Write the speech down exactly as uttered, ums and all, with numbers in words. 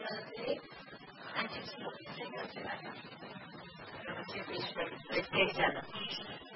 Antes de você, você vai lá. Você fez para você, já não.